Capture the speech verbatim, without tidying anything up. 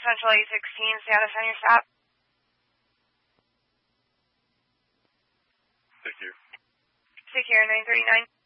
Central eight sixteen, status on your stop. Thank you. Secure nine thirty-nine.